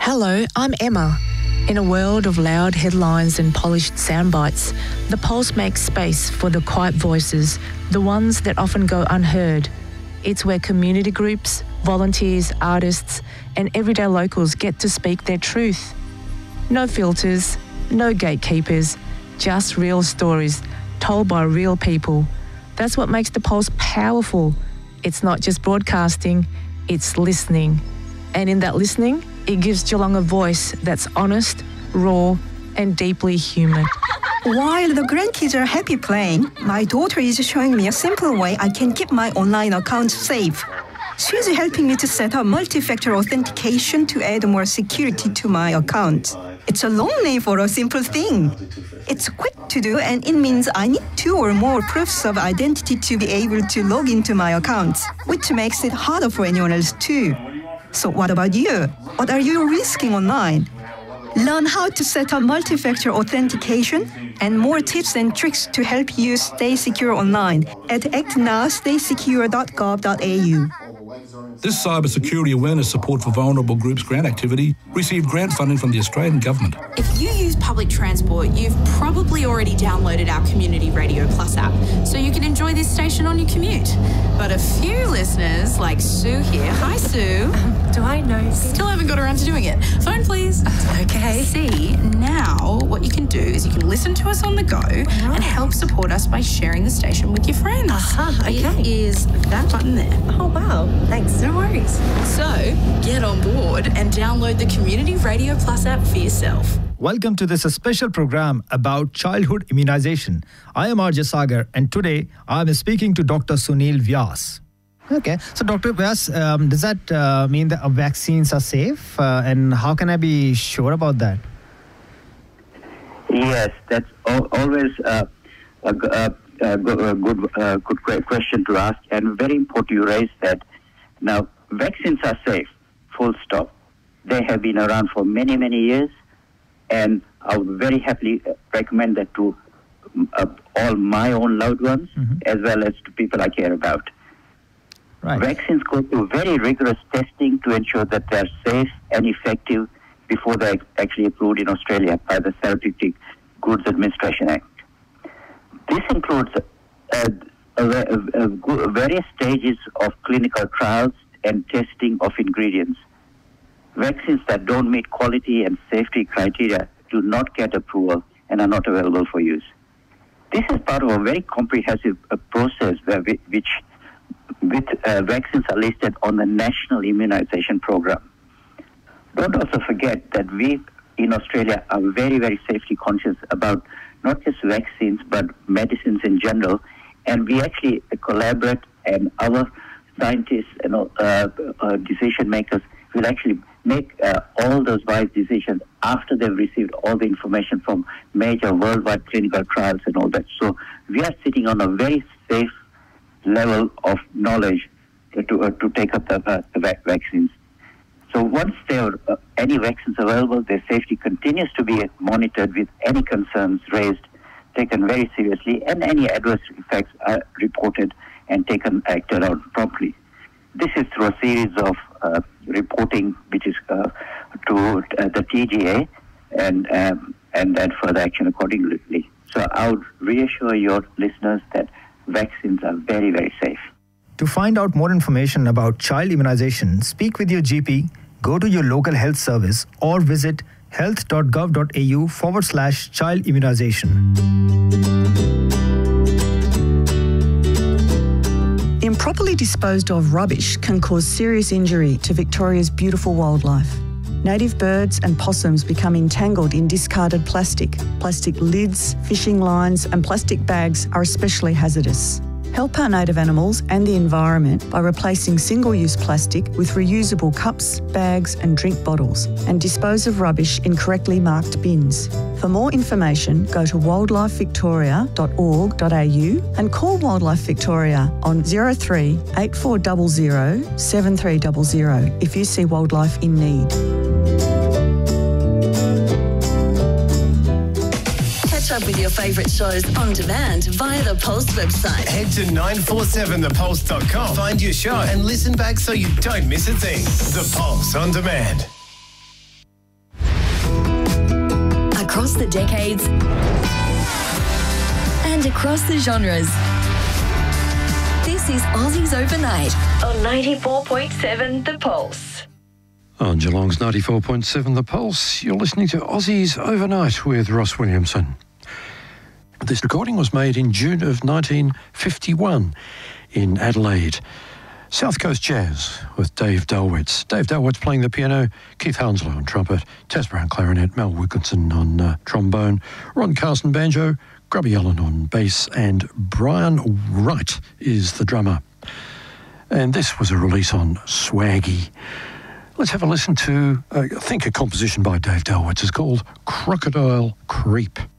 Hello, I'm Emma. In a world of loud headlines and polished sound bites, The Pulse makes space for the quiet voices, the ones that often go unheard. It's where community groups, volunteers, artists, and everyday locals get to speak their truth. No filters, no gatekeepers, just real stories told by real people. That's what makes The Pulse powerful. It's not just broadcasting, it's listening. And in that listening, it gives Geelong a voice that's honest, raw, and deeply human. While the grandkids are happy playing, my daughter is showing me a simple way I can keep my online account safe. She's helping me to set up multi-factor authentication to add more security to my account. It's a long name for a simple thing. It's quick to do, and it means I need 2 or more proofs of identity to be able to log into my account, which makes it harder for anyone else too. So what about you? What are you risking online? Learn how to set up multi-factor authentication and more tips and tricks to help you stay secure online at actnowstaysecure.gov.au. This cybersecurity awareness support for vulnerable groups grant activity received grant funding from the Australian Government. If you use public transport, you've probably already downloaded our Community Radio Plus app, so you can enjoy this station on your commute. But a few listeners, like Sue here, hi Sue. Do I know? Still haven't got around to doing it. Phone please. Okay. See, now what you can do is you can listen to us on the go and help support us by sharing the station with your friends. Okay. It is that button there. Oh, wow. Thanks. No worries. So, get on board and download the Community Radio Plus app for yourself. Welcome to this special program about childhood immunization. I am RJ Sagar, and today I am speaking to Dr. Sunil Vyas. Okay, so Dr. Vyas, does that mean that vaccines are safe? And how can I be sure about that? Yes, that's always a good question to ask, and very important you raise that. Now, vaccines are safe, full stop. They have been around for many, many years, and I would very happily recommend that to all my own loved ones, as well as to people I care about. Right. Vaccines go through very rigorous testing to ensure that they're safe and effective before they're actually approved in Australia by the Therapeutic Goods Administration Act. This includes various stages of clinical trials and testing of ingredients. Vaccines that don't meet quality and safety criteria do not get approval and are not available for use. This is part of a very comprehensive process which vaccines are listed on the National Immunization Program. Don't also forget that we in Australia are very, very safety conscious about not just vaccines but medicines in general, and we actually collaborate, and our scientists and decision makers will actually make all those wise decisions after they've received all the information from major worldwide clinical trials and all that. So we are sitting on a very safe level of knowledge to take up the vaccines. So once there are any vaccines available, their safety continues to be monitored with any concerns raised, taken very seriously, and any adverse effects are reported and acted on promptly. This is through a series of reporting, which is to the TGA, and then further action accordingly. So I would reassure your listeners that vaccines are very, very safe. To find out more information about child immunization, speak with your GP, go to your local health service, or visit health.gov.au/child immunization. Improperly disposed of rubbish can cause serious injury to Victoria's beautiful wildlife. Native birds and possums become entangled in discarded plastic. Plastic lids, fishing lines, and plastic bags are especially hazardous. Help our native animals and the environment by replacing single-use plastic with reusable cups, bags and drink bottles, and dispose of rubbish in correctly marked bins. For more information, go to wildlifevictoria.org.au and call Wildlife Victoria on 03 8400 7300 if you see wildlife in need. Catch up with your favourite shows on demand via the Pulse website. Head to 947thepulse.com, find your show and listen back so you don't miss a thing. The Pulse on demand. across the decades and across the genres. This is Aussies Overnight on 94.7 The Pulse. On Geelong's 94.7 The Pulse, you're listening to Aussies Overnight with Ross Williamson. This recording was made in June of 1951 in Adelaide. South Coast Jazz with Dave Dulwitz. Dave Dulwitz playing the piano, Keith Hounslow on trumpet, Taz Brown clarinet, Mel Wilkinson on trombone, Ron Carson banjo, Grubby Allen on bass, and Brian Wright is the drummer. And this was a release on Swaggy. Let's have a listen to, I think, a composition by Dave Dulwitz. It's called Crocodile Creep.